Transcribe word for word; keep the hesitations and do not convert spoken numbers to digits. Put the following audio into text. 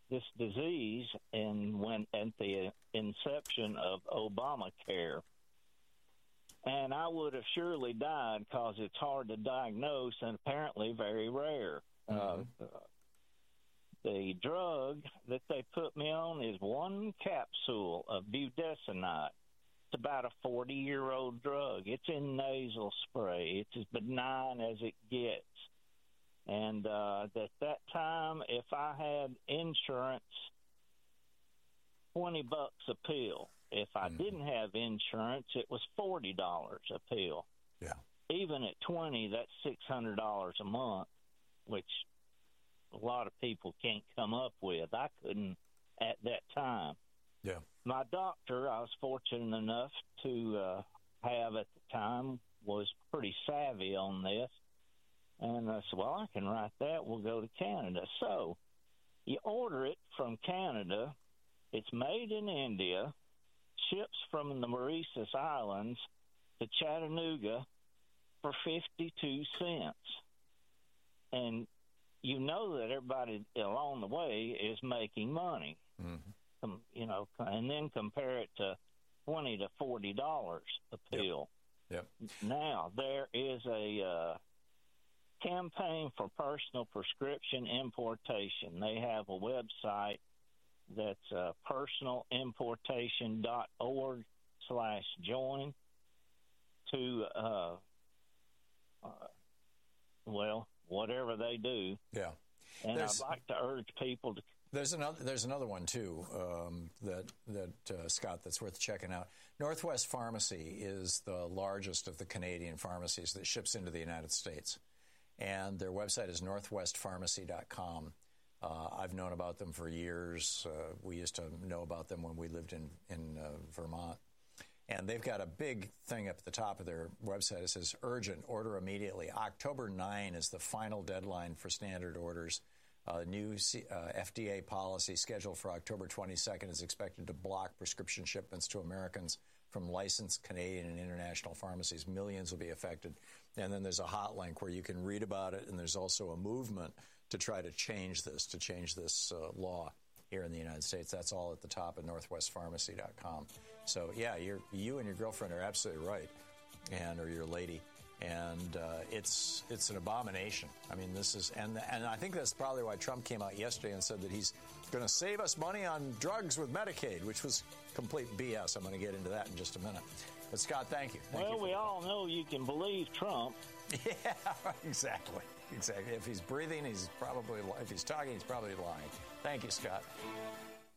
this disease and when at the inception of Obamacare. And I would have surely died because it's hard to diagnose and apparently very rare. Mm-hmm. Uh, the drug that they put me on is one capsule of budesonide. It's about a forty-year-old drug. It's in nasal spray. It's as benign as it gets. And uh, at that time, if I had insurance, twenty bucks a pill. If I mm-hmm. didn't have insurance, it was forty dollars a pill. Yeah. Even at twenty, that's six hundred dollars a month, which a lot of people can't come up with. I couldn't at that time. Yeah. My doctor, I was fortunate enough to uh, have at the time, was pretty savvy on this. And I said, well, I can write that. We'll go to Canada. So you order it from Canada. It's made in India, ships from the Mauritius Islands to Chattanooga for fifty-two cents. And you know that everybody along the way is making money. Mm-hmm. Um, you know, and then compare it to twenty to forty dollars a pill. Yep. Yep. Now there is a uh, campaign for personal prescription importation. They have a website that's uh, personalimportation.org slash join to uh, uh, well, whatever they do. Yeah. And There's, I'd like to urge people to. There's another. There's another one too um, that that uh, Scott, that's worth checking out. Northwest Pharmacy is the largest of the Canadian pharmacies that ships into the United States, and their website is northwest pharmacy dot com. Uh, I've known about them for years. Uh, we used to know about them when we lived in in uh, Vermont, and they've got a big thing up at the top of their website. It says urgent, order immediately. October ninth is the final deadline for standard orders. Uh, new C, uh, F D A policy scheduled for October twenty-second is expected to block prescription shipments to Americans from licensed Canadian and international pharmacies. Millions will be affected. And then there's a hot link where you can read about it, and there's also a movement to try to change this, to change this uh, law here in the United States. That's all at the top of northwest pharmacy dot com. So, yeah, you're, you and your girlfriend are absolutely right, and or your lady. And uh, it's it's an abomination. I mean, this is, and and I think that's probably why Trump came out yesterday and said that he's going to save us money on drugs with Medicaid, which was complete B S. I'm going to get into that in just a minute. But Scott, thank you. Thank well, you we all know you can believe Trump. Yeah, exactly, exactly. If he's breathing, he's probably, if he's talking, he's probably lying. Thank you, Scott.